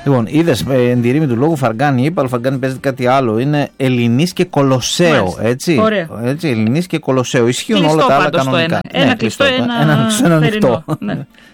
Λοιπόν, είδες εν τη ρήμη του λόγου Φαργκάνη, είπα, αλλά Φαργκάνη παίζει κάτι άλλο. Είναι Ελληνής και Κολοσσέο. Έτσι. Ελληνής και Κολοσσέο. Ισχύουν όλα τα άλλα κανονικά. Ένα κλειστό, ένα ανοιχτό.